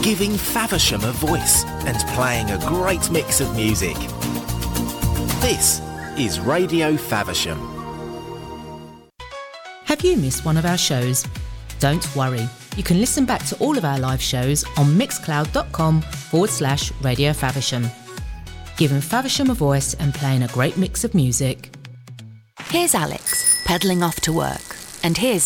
giving Faversham a voice and playing a great mix of music. This is Radio Faversham. Have you missed one of our shows? Don't worry, you can listen back to all of our live shows on mixcloud.com/Radio Faversham. Giving Faversham a voice and playing a great mix of music. Here's Alex, pedalling off to work. And here's